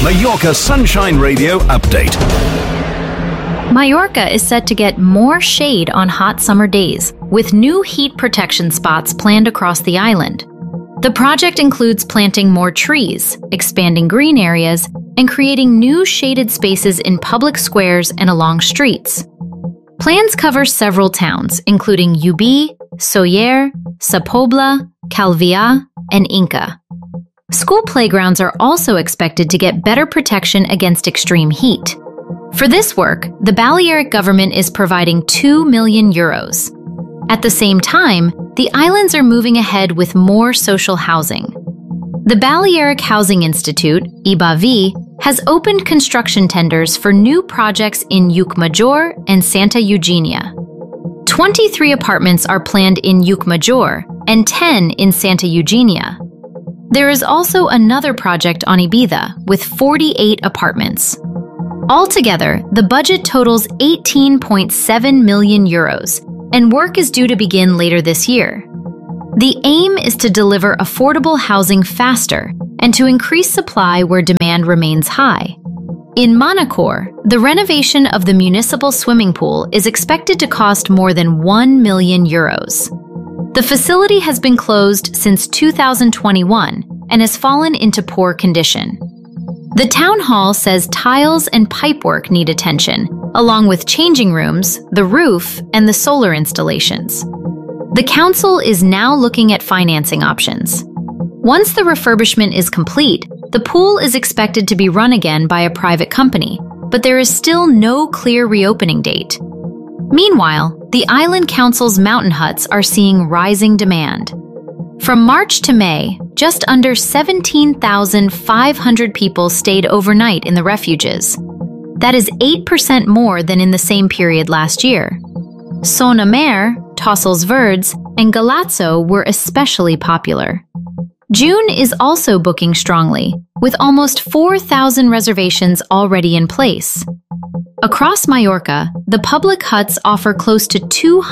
Mallorca Sunshine Radio update. Mallorca is set to get more shade on hot summer days, with new heat protection spots planned across the island. The project includes planting more trees, expanding green areas, and creating new shaded spaces in public squares and along streets. Plans cover several towns, including Ubi, Sóller, Sa Pobla, Calvià, and Inca. School playgrounds are also expected to get better protection against extreme heat. For this work, the Balearic government is providing €2 million. At the same time, the islands are moving ahead with more social housing. The Balearic Housing Institute, IBAVI, has opened construction tenders for new projects in Llucmajor and Santa Eugenia. 23 apartments are planned in Llucmajor and 10 in Santa Eugenia. There is also another project on Ibiza with 48 apartments. Altogether, the budget totals €18.7 million, and work is due to begin later this year. The aim is to deliver affordable housing faster and to increase supply where demand remains high. In Manacor, the renovation of the municipal swimming pool is expected to cost more than €1 million. The facility has been closed since 2021 and has fallen into poor condition. The town hall says tiles and pipework need attention, along with changing rooms, the roof, and the solar installations. The council is now looking at financing options. Once the refurbishment is complete, the pool is expected to be run again by a private company, but there is still no clear reopening date. Meanwhile, the Island Council's mountain huts are seeing rising demand. From March to May, just under 17,500 people stayed overnight in the refuges. That is 8% more than in the same period last year. Son Amer, Tossels Verds, and Galazzo were especially popular. June is also booking strongly, with almost 4,000 reservations already in place. Across Mallorca, the public huts offer close to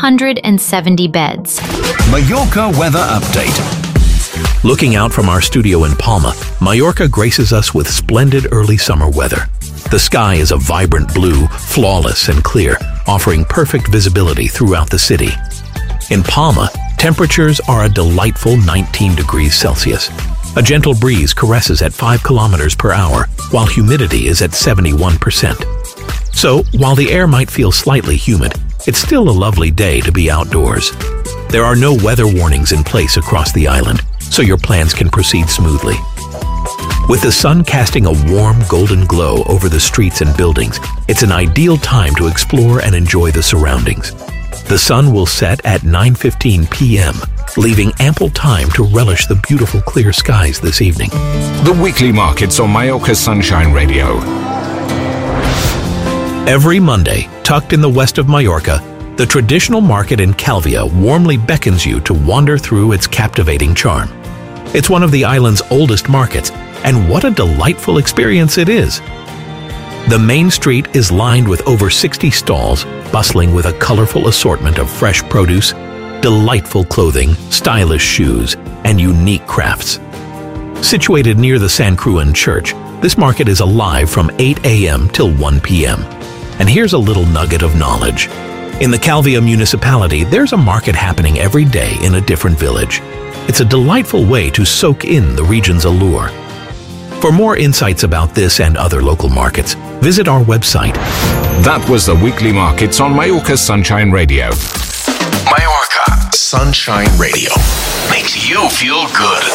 270 beds. Mallorca weather update. Looking out from our studio in Palma, Mallorca graces us with splendid early summer weather. The sky is a vibrant blue, flawless and clear, offering perfect visibility throughout the city. In Palma, temperatures are a delightful 19 degrees Celsius. A gentle breeze caresses at 5 kilometers per hour, while humidity is at 71%. So, while the air might feel slightly humid, it's still a lovely day to be outdoors. There are no weather warnings in place across the island, so your plans can proceed smoothly. With the sun casting a warm golden glow over the streets and buildings, it's an ideal time to explore and enjoy the surroundings. The sun will set at 9:15 p.m., leaving ample time to relish the beautiful clear skies this evening. The weekly markets on Mallorca Sunshine Radio. Every Monday, tucked in the west of Mallorca, the traditional market in Calvià warmly beckons you to wander through its captivating charm. It's one of the island's oldest markets, and what a delightful experience it is. The main street is lined with over 60 stalls, bustling with a colorful assortment of fresh produce, delightful clothing, stylish shoes, and unique crafts. Situated near the San Cruan Church, this market is alive from 8 a.m. till 1 p.m. And here's a little nugget of knowledge. In the Calvià municipality, there's a market happening every day in a different village. It's a delightful way to soak in the region's allure. For more insights about this and other local markets, visit our website. That was the weekly markets on Mallorca Sunshine Radio. Mallorca Sunshine Radio makes you feel good.